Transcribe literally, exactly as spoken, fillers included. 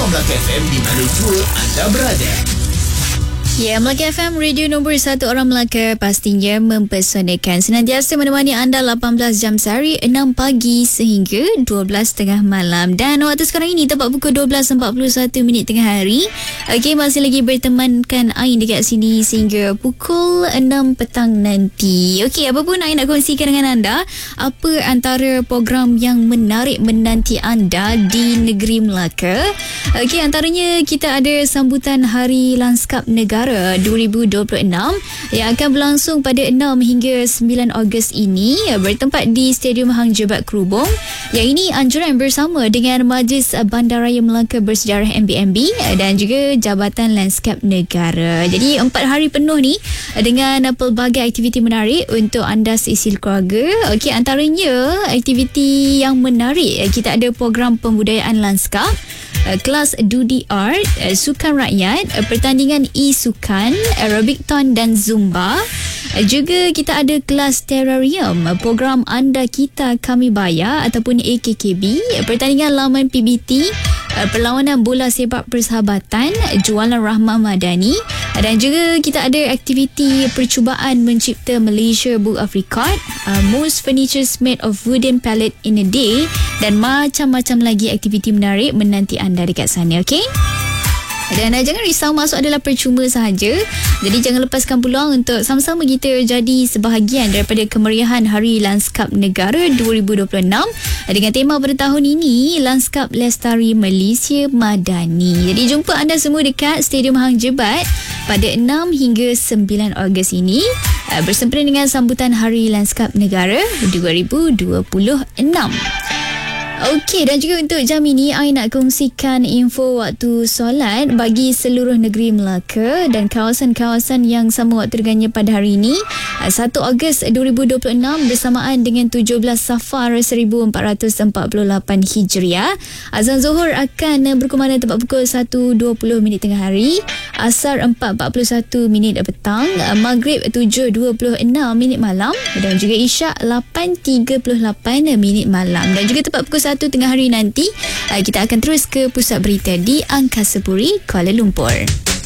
Melaka F M di mana jua anda berada. Ya, Melaka F M, radio nombor satu orang Melaka, pastinya mempesonakan. Senantiasa menemani anda lapan belas jam sehari, enam pagi sehingga dua belas tengah malam. Dan waktu sekarang ini tepat pukul dua belas empat puluh satu minit tengah hari. Okey, masih lagi bertemankan Ain dekat sini sehingga pukul enam petang nanti. Okey, apa pun Ain nak kongsikan dengan anda, apa antara program yang menarik menanti anda di negeri Melaka. Okey, antaranya kita ada sambutan Hari Lanskap Negara dua ribu dua puluh enam yang akan berlangsung pada enam hingga sembilan Ogos ini, bertempat di Stadium Hang Jebat Kerubong. Yang ini anjuran bersama dengan Majlis Bandaraya Melaka Bersejarah M B M B dan juga Jabatan Lanskap Negara. Jadi empat hari penuh ni dengan pelbagai aktiviti menarik untuk anda seisi keluarga. Okey, antaranya aktiviti yang menarik, kita ada program pembudayaan lanskap, kelas Dudi Art, sukan rakyat, pertandingan e-sukan, aerobik ton dan zumba. Juga kita ada kelas terrarium, program Anda Kita Kami Bayar ataupun A K K B, pertandingan laman P B T, perlawanan bola sepak persahabatan, jualan Rahmah Madani, dan juga kita ada aktiviti percubaan mencipta Malaysia Book of Record, uh, most furnitures made of wooden pallet in a day, dan macam-macam lagi aktiviti menarik menanti anda dekat sana. Okey? Dan uh, jangan risau, masuk adalah percuma sahaja. Jadi jangan lepaskan peluang untuk sama-sama kita jadi sebahagian daripada kemeriahan Hari Lanskap Negara dua ribu dua puluh enam dengan tema pada tahun ini, Lanskap Lestari Malaysia Madani. Jadi jumpa anda semua dekat Stadium Hang Jebat pada enam hingga sembilan Ogos ini, uh, bersempena dengan sambutan Hari Lanskap Negara dua ribu dua puluh enam. Okey, dan juga untuk jam ini I nak kongsikan info waktu solat bagi seluruh negeri Melaka dan kawasan-kawasan yang sama waktu dengannya pada hari ini, satu Ogos dua ribu dua puluh enam bersamaan dengan tujuh belas Safar seribu empat ratus empat puluh lapan Hijriah. Azan Zuhur akan berkumandang tepat pukul satu dua puluh minit tengah hari, Asar empat empat puluh satu minit petang, Maghrib tujuh dua puluh enam minit malam, dan juga Isyak lapan tiga puluh lapan minit malam. Dan juga tepat pukul satu tengah hari nanti kita akan terus ke pusat berita di Angkasa Puri, Kuala Lumpur.